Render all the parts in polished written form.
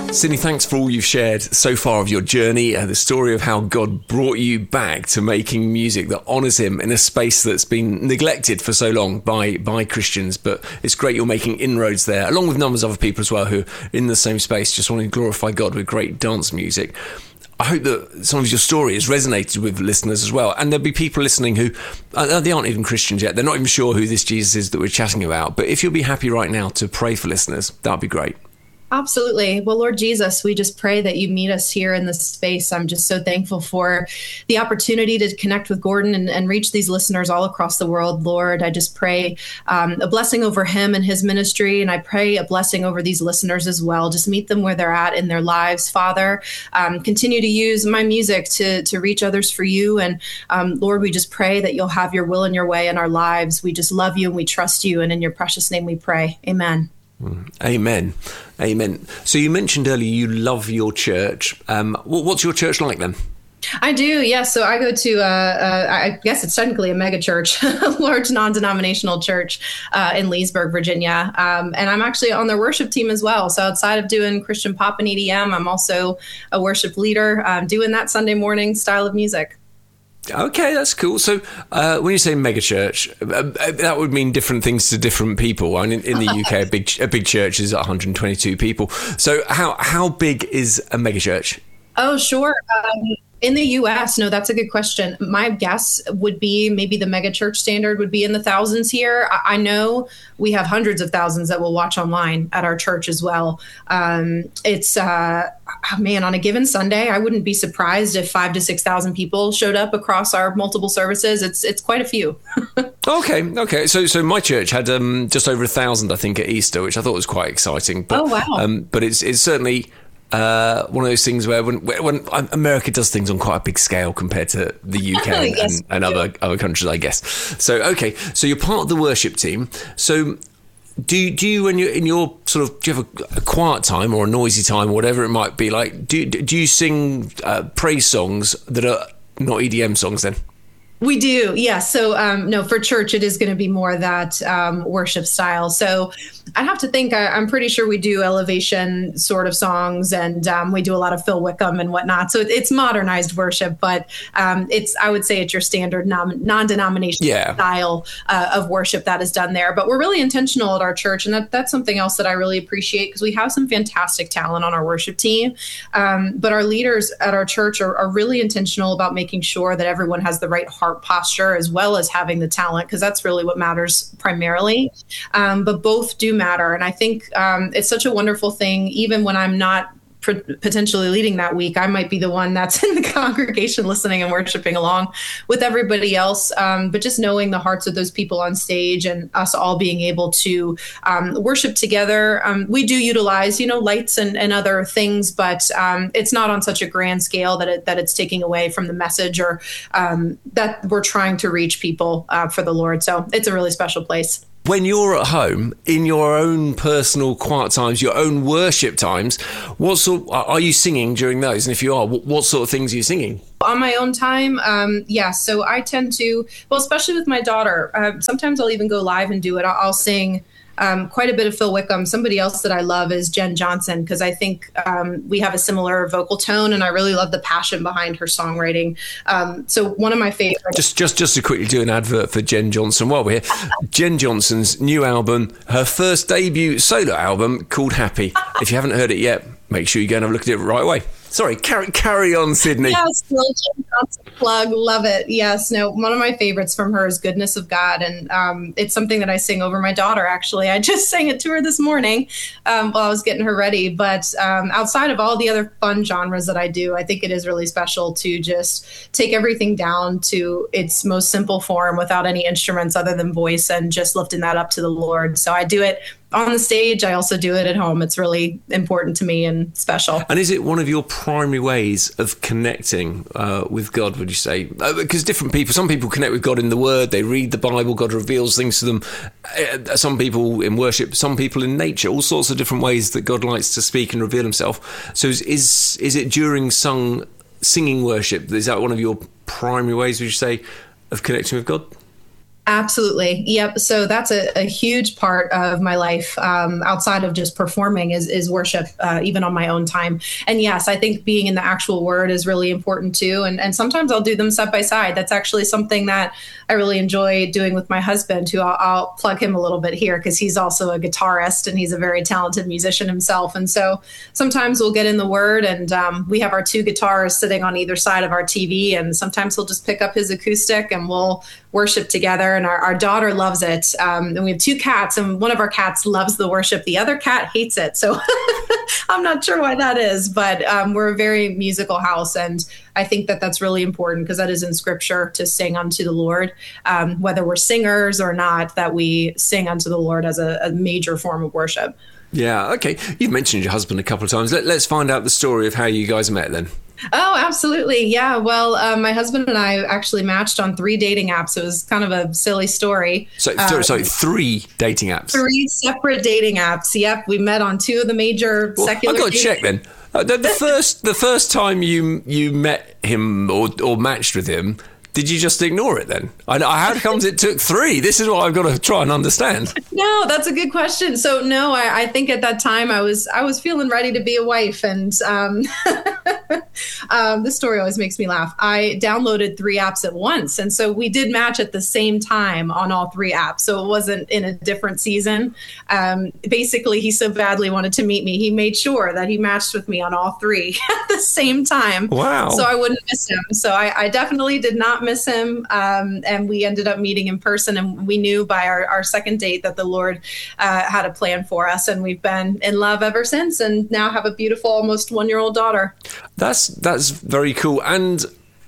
Sydney, thanks for all you've shared so far of your journey, the story of how God brought you back to making music that honours him in a space that's been neglected for so long by Christians. But it's great you're making inroads there, along with numbers of other people as well who are in the same space, just wanting to glorify God with great dance music. I hope that some of your story has resonated with listeners as well. And there'll be people listening who, they aren't even Christians yet. They're not even sure who this Jesus is that we're chatting about. But if you'll be happy right now to pray for listeners, that'd be great. Absolutely. Well, Lord Jesus, we just pray that you meet us here in this space. I'm just so thankful for the opportunity to connect with Gordon and reach these listeners all across the world. Lord, I just pray a blessing over him and his ministry. And I pray a blessing over these listeners as well. Just meet them where they're at in their lives, Father. Continue to use my music to reach others for you. And Lord, we just pray that you'll have your will and your way in our lives. We just love you and we trust you. And in your precious name we pray. Amen. Amen. Amen. So you mentioned earlier you love your church. What's your church like then? I do, yes. So I go to, I guess it's technically a mega church, a large non-denominational church in Leesburg, Virginia. And I'm actually on their worship team as well. So outside of doing Christian pop and EDM, I'm also a worship leader doing that Sunday morning style of music. Okay, that's cool. So when you say mega church, that would mean different things to different people. I mean, in the UK, a big church is 122 people. So how big is a mega church? Oh, sure. In the U.S., no, that's a good question. My guess would be maybe the mega church standard would be in the thousands here. I know we have hundreds of thousands that will watch online at our church as well. It's on a given Sunday, I wouldn't be surprised if 5,000 to 6,000 people showed up across our multiple services. It's quite a few. Okay. So my church had just over 1,000, I think, at Easter, which I thought was quite exciting. But, oh, wow. But it's certainly one of those things where when America does things on quite a big scale compared to the UK yes, and other countries, I guess. So, okay. So you're part of the worship team. So do you, when you're in your sort of, do you have a quiet time or a noisy time or whatever it might be like, do you sing praise songs that are not EDM songs then? We do, yes. So, no, for church, it is going to be more that worship style. So I'd have to think, I'm pretty sure we do elevation sort of songs, and we do a lot of Phil Wickham and whatnot. So it's modernized worship, but I would say it's your standard non-denominational style of worship that is done there. But we're really intentional at our church, and that's something else that I really appreciate, because we have some fantastic talent on our worship team. But our leaders at our church are really intentional about making sure that everyone has the right heart posture as well as having the talent, because that's really what matters primarily. But both do matter. And I think it's such a wonderful thing, even when I'm not potentially leading that week, I might be the one that's in the congregation listening and worshiping along with everybody else. But just knowing the hearts of those people on stage and us all being able to worship together. We do utilize, lights and other things, but it's not on such a grand scale that it's taking away from the message or that we're trying to reach people for the Lord. So it's a really special place. When you're at home, in your own personal quiet times, your own worship times, what sort are you singing during those? And if you are, what sort of things are you singing? On my own time, so I tend to, especially with my daughter, sometimes I'll even go live and do it. I'll sing quite a bit of Phil Wickham. Somebody else that I love is Jen Johnson, because I think we have a similar vocal tone, and I really love the passion behind her songwriting. So one of my favorites. Just to quickly do an advert for Jen Johnson while we're here. Jen Johnson's new album, her first debut solo album called Happy. If you haven't heard it yet, make sure you go and have a look at it right away. Sorry, carry on, Sydney. Yes, plug, love it. Yes, no, one of my favorites from her is Goodness of God, and it's something that I sing over my daughter, actually. I just sang it to her this morning while I was getting her ready, but outside of all the other fun genres that I do, I think it is really special to just take everything down to its most simple form without any instruments other than voice, and just lifting that up to the Lord. So I do it on the stage. I also do it at home. It's really important to me and special. And is it one of your primary ways of connecting with God, would you say? Because different people, some people connect with God in the Word, they read the Bible, God reveals things to them. Some people in worship, some people in nature, all sorts of different ways that God likes to speak and reveal himself. So is it during singing worship, is that one of your primary ways, would you say, of connecting with God? Absolutely. Yep. So that's a huge part of my life outside of just performing is worship, even on my own time. And yes, I think being in the actual word is really important too. And sometimes I'll do them side by side. That's actually something that I really enjoy doing with my husband, who I'll plug him a little bit here because he's also a guitarist and he's a very talented musician himself. And so sometimes we'll get in the word and we have our two guitars sitting on either side of our TV. And sometimes he'll just pick up his acoustic and we'll worship together. And our daughter loves it. And we have two cats, and one of our cats loves the worship. The other cat hates it. So I'm not sure why that is, but we're a very musical house. And I think that that's really important because that is in scripture to sing unto the Lord, whether we're singers or not, that we sing unto the Lord as a major form of worship. Yeah. Okay. You've mentioned your husband a couple of times. Let's find out the story of how you guys met then. Oh, absolutely. Yeah. Well, my husband and I actually matched on 3 dating apps. It was kind of a silly story. So, sorry, 3 dating apps? 3 separate dating apps. Yep. We met on 2 of the major secular. I've got to check then. The first time you met him or matched with him, did you just ignore it then? How comes it took 3? This is what I've got to try and understand. No, that's a good question. So no, I think at that time I was feeling ready to be a wife, and this story always makes me laugh. I downloaded 3 apps at once, and so we did match at the same time on all 3 apps. So it wasn't in a different season. Basically, he so badly wanted to meet me, he made sure that he matched with me on all 3 at the same time. Wow! So I wouldn't miss him. So I definitely did not miss him. And we ended up meeting in person, and we knew by our second date that the Lord had a plan for us, and we've been in love ever since, and now have a beautiful, almost 1-year-old daughter. That's very cool, and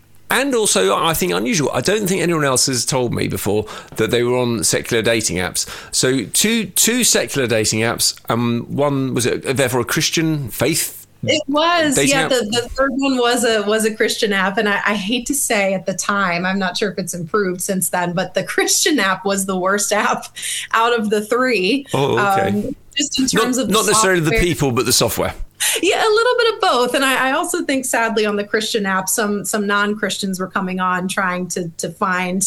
also I think unusual. I don't think anyone else has told me before that they were on secular dating apps. So two secular dating apps. One was therefore a Christian faith. It was, yeah. App? The third one was a Christian app, and I hate to say at the time, I'm not sure if it's improved since then, but the Christian app was the worst app out of the 3. Oh, okay. Just in terms of not necessarily the people, but the software. Yeah, a little bit of both. And I also think, sadly, on the Christian app, some non-Christians were coming on trying to find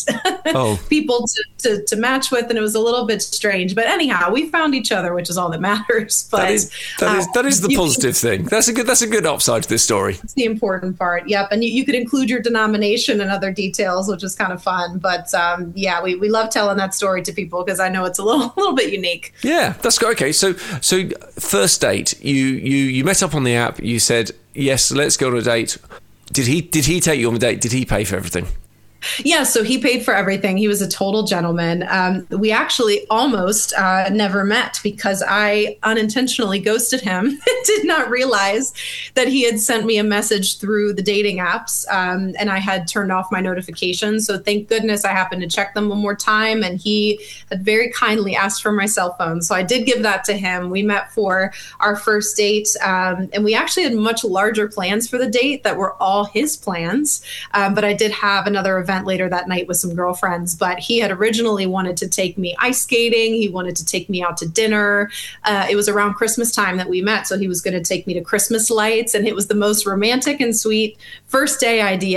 people to match with. And it was a little bit strange. But anyhow, we found each other, which is all that matters. But that is the positive thing. That's a good upside to this story. That's the important part. Yep. And you could include your denomination and other details, which is kind of fun. But yeah, we love telling that story to people because I know it's a little bit unique. Yeah, that's good. Okay. So first date, you met up on the app. You said, yes, let's go on a date. Did he take you on a date? Did he pay for everything? Yeah, so he paid for everything. He was a total gentleman. We actually almost never met because I unintentionally ghosted him. Did not realize that he had sent me a message through the dating apps, and I had turned off my notifications. So thank goodness I happened to check them one more time, and he had very kindly asked for my cell phone. So I did give that to him. We met for our first date, and we actually had much larger plans for the date that were all his plans. But I did have another event later that night with some girlfriends, but he had originally wanted to take me ice skating. He wanted to take me out to dinner. It was around Christmas time that we met, so he was going to take me to Christmas lights, and it was the most romantic and sweet first date idea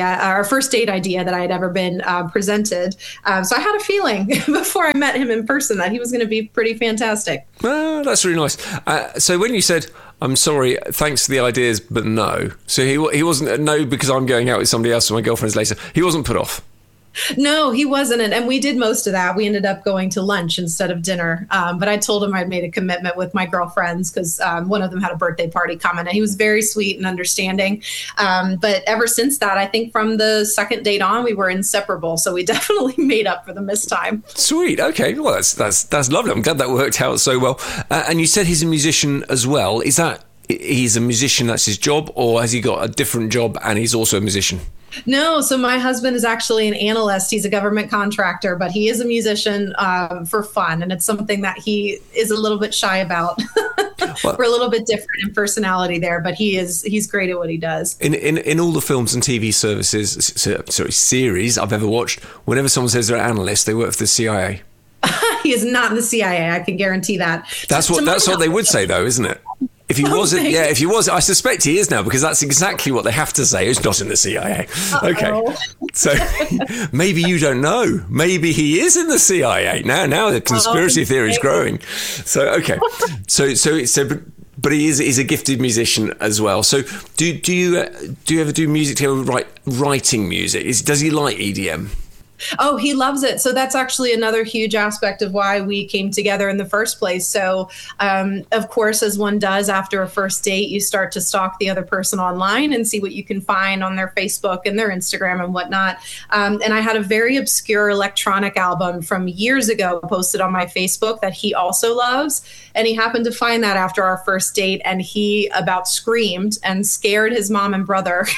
that I had ever been presented. So I had a feeling before I met him in person that he was going to be pretty fantastic. Oh, that's really nice. So when you said, I'm sorry, thanks for the ideas, but no. So he wasn't, no, because I'm going out with somebody else and my girlfriend's later. He wasn't put off. No, he wasn't. And we did most of that. We ended up going to lunch instead of dinner. But I told him I'd made a commitment with my girlfriends because one of them had a birthday party coming. And he was very sweet and understanding. But ever since that, I think from the second date on, we were inseparable. So we definitely made up for the missed time. Sweet. Okay. Well, that's lovely. I'm glad that worked out so well. And you said he's a musician as well. Is that he's a musician, that's his job, or has he got a different job and he's also a musician? No, so my husband is actually an analyst. He's a government contractor, but he is a musician for fun, and it's something that he is a little bit shy about. We're a little bit different in personality there, but he's great at what he does. In all the films and TV series I've ever watched, whenever someone says they're an analyst, they work for the CIA. He is not in the CIA. I can guarantee that. That's what they would say, though, isn't it? If he wasn't, if he was, I suspect he is now because that's exactly what they have to say. He's not in the CIA. Uh-oh. Okay. So maybe you don't know. Maybe he is in the CIA now. The conspiracy theory is growing. So okay, but he's a gifted musician as well. So do you ever do music together, writing music? Does he like EDM? Oh, he loves it. So that's actually another huge aspect of why we came together in the first place. So, of course, as one does after a first date, you start to stalk the other person online and see what you can find on their Facebook and their Instagram and whatnot. And I had a very obscure electronic album from years ago posted on my Facebook that he also loves. And he happened to find that after our first date, and he about screamed and scared his mom and brother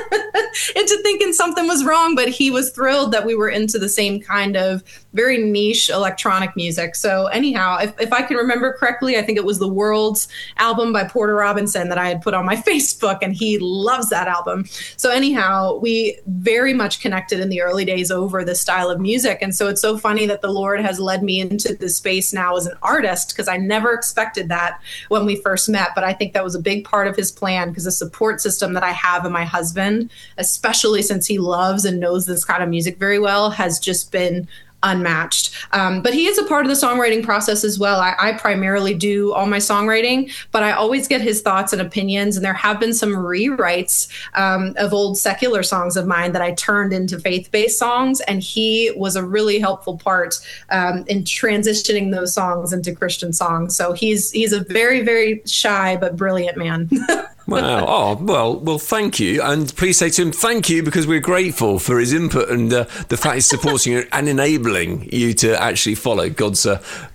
into thinking something was wrong. But he was thrilled that we were into the same kind of very niche electronic music. So anyhow, if I can remember correctly, I think it was The World's album by Porter Robinson that I had put on my Facebook, and he loves that album. So anyhow, we very much connected in the early days over the style of music. And so it's so funny that the Lord has led me into this space now as an artist, because I never expected that when we first met. But I think that was a big part of his plan, because the support system that I have in my husband, especially since he loves and knows this kind of music very well, has just been unmatched. But he is a part of the songwriting process as well. I primarily do all my songwriting, but I always get his thoughts and opinions. And there have been some rewrites of old secular songs of mine that I turned into faith-based songs. And he was a really helpful part in transitioning those songs into Christian songs. So he's a very, very shy but brilliant man. Wow. Oh, well, thank you. And please say to him, thank you, because we're grateful for his input and the fact he's supporting you and enabling you to actually follow God's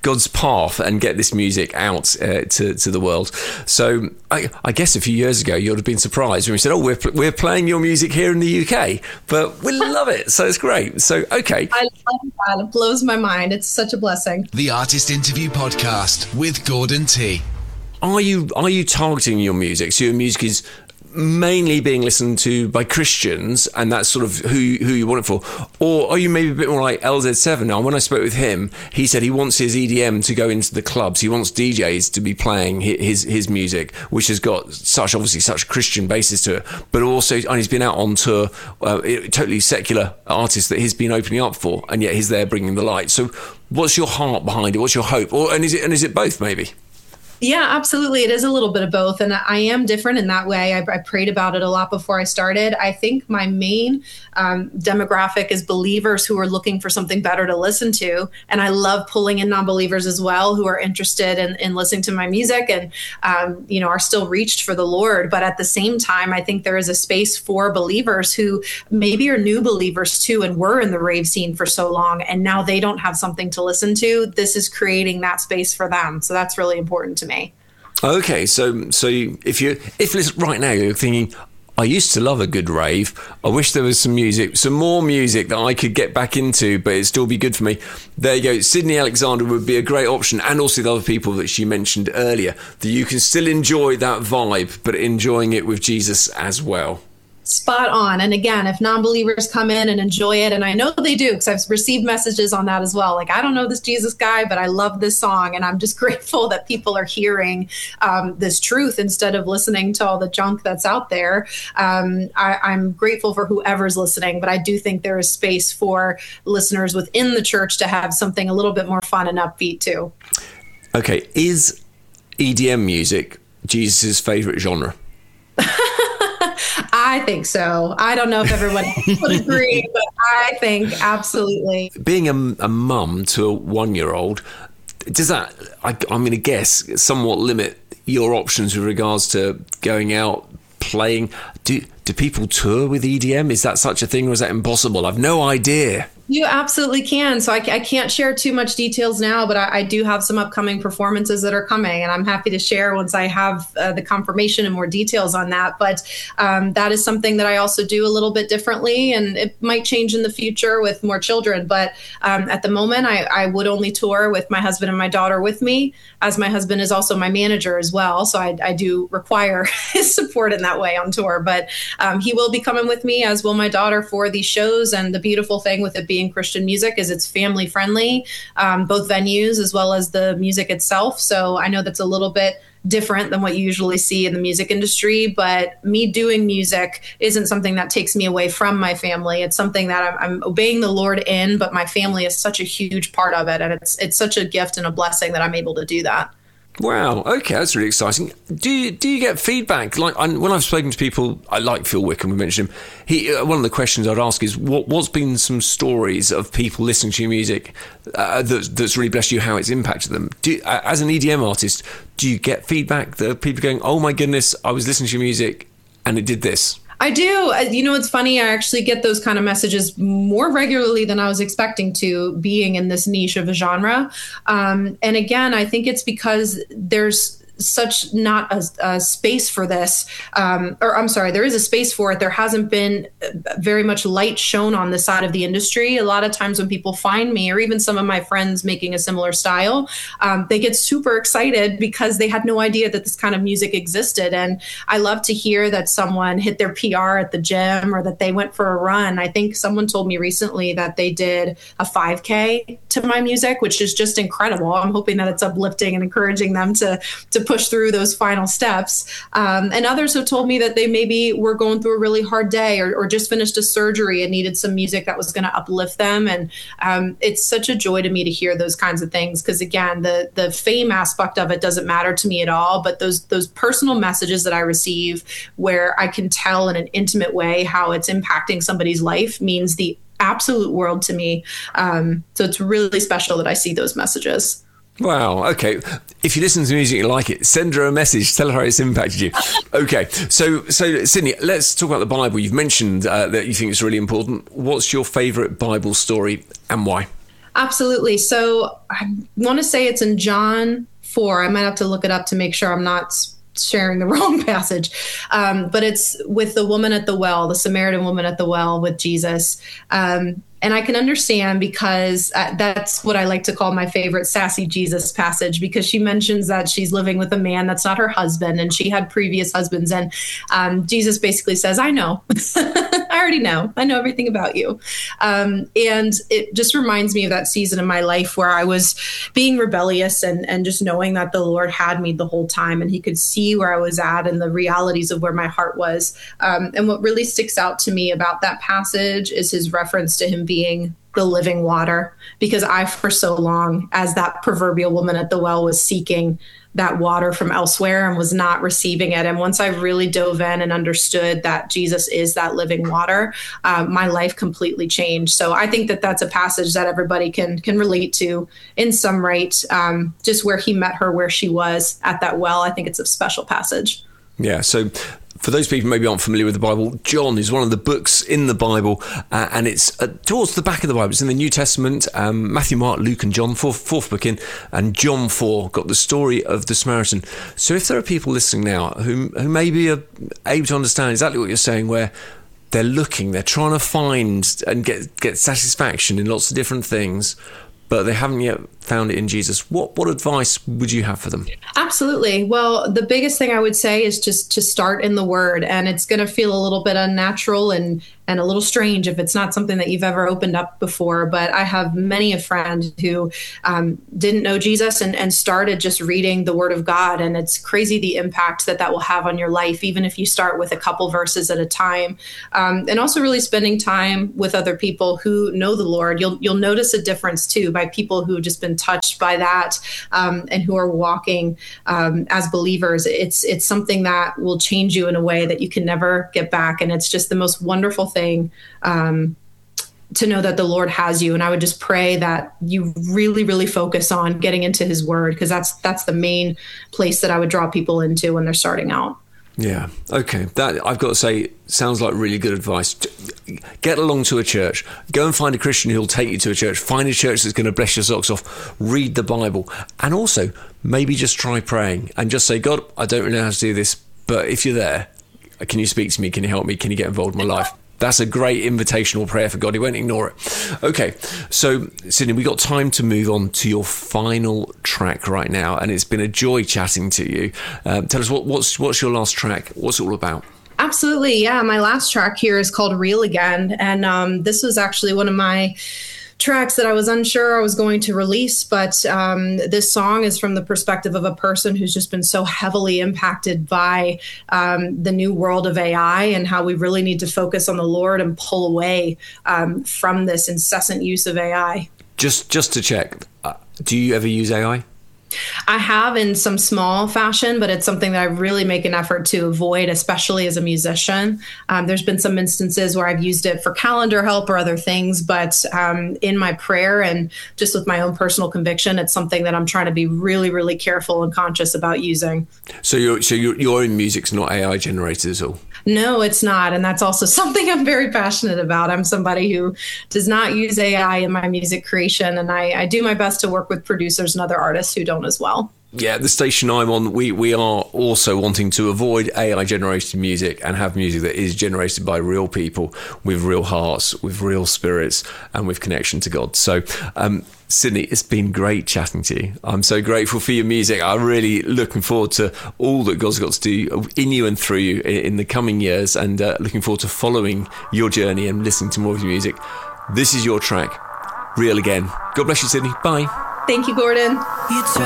path and get this music out to the world. So I guess a few years ago, you would have been surprised when we said, oh, we're playing your music here in the UK, but we love it. So it's great. So, okay. I love that. It blows my mind. It's such a blessing. The Artist Interview Podcast with Gordon T. Are you targeting your music? So your music is mainly being listened to by Christians, and that's sort of who you want it for? Or are you maybe a bit more like LZ7? Now, when I spoke with him, he said he wants his EDM to go into the clubs. He wants DJs to be playing his music, which has got such Christian basis to it. But also, and he's been out on tour, totally secular artists that he's been opening up for, and yet he's there bringing the light. So what's your heart behind it? What's your hope? And is it both, maybe? Yeah, absolutely. It is a little bit of both. And I am different in that way. I prayed about it a lot before I started. I think my main demographic is believers who are looking for something better to listen to. And I love pulling in non-believers as well, who are interested in listening to my music and, are still reached for the Lord. But at the same time, I think there is a space for believers who maybe are new believers too, and were in the rave scene for so long, and now they don't have something to listen to. This is creating that space for them. So that's really important to me. Okay, so if right now you're thinking, I used to love a good rave, I wish there was some more music that I could get back into, but it'd still be good for me. There you go. Sydney Alexander would be a great option, and also the other people that she mentioned earlier, that you can still enjoy that vibe, but enjoying it with Jesus as well. Spot on. And again, if non-believers come in and enjoy it, and I know they do, because I've received messages on that as well. Like, I don't know this Jesus guy, but I love this song. And I'm just grateful that people are hearing this truth instead of listening to all the junk that's out there. I'm grateful for whoever's listening, but I do think there is space for listeners within the church to have something a little bit more fun and upbeat too. Okay. Is EDM music Jesus' favorite genre? I think so. I don't know if everyone would agree, but I think absolutely. Being a mum to a 1-year-old, does that, I'm going to guess, somewhat limit your options with regards to going out, playing? Do people tour with EDM? Is that such a thing, or is that impossible? I've no idea. You absolutely can. So I can't share too much details now, but I do have some upcoming performances that are coming, and I'm happy to share once I have the confirmation and more details on that. But that is something that I also do a little bit differently, and it might change in the future with more children. But at the moment, I would only tour with my husband and my daughter with me, as my husband is also my manager as well. So I do require his support in that way on tour. But he will be coming with me, as will my daughter, for these shows. And the beautiful thing with it being Christian music is it's family friendly, both venues as well as the music itself. So I know that's a little bit different than what you usually see in the music industry. But me doing music isn't something that takes me away from my family. It's something that I'm obeying the Lord in, but my family is such a huge part of it. And it's such a gift and a blessing that I'm able to do that. Wow. Okay, that's really exciting. Do you get feedback? Like when I've spoken to people, I like Phil Wickham. We mentioned him. One of the questions I'd ask is, what's been some stories of people listening to your music that's really blessed you? How it's impacted them? As an EDM artist, do you get feedback that people going, "Oh my goodness, I was listening to your music and it did this"? I do. You know, it's funny. I actually get those kind of messages more regularly than I was expecting to, being in this niche of a genre. And again, I think it's because there's such not a space for this, or I'm sorry, there is a space for it. There hasn't been very much light shown on this side of the industry. A lot of times when people find me, or even some of my friends making a similar style, they get super excited because they had no idea that this kind of music existed. And I love to hear that someone hit their PR at the gym, or that they went for a run. I think someone told me recently that they did a 5K to my music, which is just incredible. I'm hoping that it's uplifting and encouraging them to push through those final steps. And others have told me that they maybe were going through a really hard day, or just finished a surgery and needed some music that was going to uplift them. And it's such a joy to me to hear those kinds of things, because again, the fame aspect of it doesn't matter to me at all. But those personal messages that I receive, where I can tell in an intimate way how it's impacting somebody's life, means the absolute world to me. So it's really special that I see those messages. Wow. Okay. If you listen to music and you like it, send her a message. Tell her how it's impacted you. Okay. So Sydney, let's talk about the Bible. You've mentioned that you think it's really important. What's your favourite Bible story and why? Absolutely. So I want to say it's in John 4. I might have to look it up to make sure I'm not sharing the wrong passage. But it's with the woman at the well, the Samaritan woman at the well with Jesus. And I can understand, because that's what I like to call my favorite sassy Jesus passage, because she mentions that she's living with a man that's not her husband, and she had previous husbands. And Jesus basically says, I know, I already know. I know everything about you. And it just reminds me of that season in my life where I was being rebellious and just knowing that the Lord had me the whole time, and he could see where I was at and the realities of where my heart was. And what really sticks out to me about that passage is his reference to him being the living water, because I, for so long, as that proverbial woman at the well, was seeking that water from elsewhere and was not receiving it. And once I really dove in and understood that Jesus is that living water, my life completely changed. So I think that that's a passage that everybody can relate to in some right, just where he met her, where she was at that well. I think it's a special passage. Yeah. So for those people who maybe aren't familiar with the Bible, John is one of the books in the Bible, and it's towards the back of the Bible. It's in the New Testament. Matthew, Mark, Luke and John, fourth book in, and John 4 got the story of the Samaritan. So if there are people listening now who maybe are able to understand exactly what you're saying, where they're looking, they're trying to find and get satisfaction in lots of different things, but they haven't yet found it in Jesus, what advice would you have for them? Absolutely. Well, the biggest thing I would say is just to start in the Word. And it's going to feel a little bit unnatural and a little strange if it's not something that you've ever opened up before. But I have many a friend who didn't know Jesus and started just reading the Word of God. And it's crazy the impact that will have on your life, even if you start with a couple verses at a time. And also really spending time with other people who know the Lord. You'll notice a difference too, by people who have just been touched by that, and who are walking as believers. It's something that will change you in a way that you can never get back. And it's just the most wonderful thing to know that the Lord has you. And I would just pray that you really, really focus on getting into his word, because that's the main place that I would draw people into when they're starting out. Yeah. Okay. That, I've got to say, sounds like really good advice. Get along to a church. Go and find a Christian who'll take you to a church. Find a church that's going to bless your socks off. Read the Bible. And also, maybe just try praying and just say, God, I don't really know how to do this, but if you're there, can you speak to me? Can you help me? Can you get involved in my life? That's a great invitational prayer for God. He won't ignore it. Okay, so Sydney, we got time to move on to your final track right now, and it's been a joy chatting to you. Tell us what's your last track? What's it all about? Absolutely, yeah. My last track here is called "Real Again," and this was actually one of my tracks that I was unsure I was going to release, but this song is from the perspective of a person who's just been so heavily impacted by the new world of AI and how we really need to focus on the Lord and pull away from this incessant use of AI. Just to check, do you ever use AI? I have in some small fashion, but it's something that I really make an effort to avoid, especially as a musician. There's been some instances where I've used it for calendar help or other things, but in my prayer and just with my own personal conviction, it's something that I'm trying to be really, really careful and conscious about using. So your own music's not AI generated at all? No, it's not. And that's also something I'm very passionate about. I'm somebody who does not use AI in my music creation. And I do my best to work with producers and other artists who don't as well. Yeah, the station I'm on, we are also wanting to avoid AI-generated music and have music that is generated by real people with real hearts, with real spirits, and with connection to God. So, Sydney, it's been great chatting to you. I'm so grateful for your music. I'm really looking forward to all that God's got to do in you and through you in the coming years, and looking forward to following your journey and listening to more of your music. This is your track, Real Again. God bless you, Sydney. Bye. Thank you, Gordon.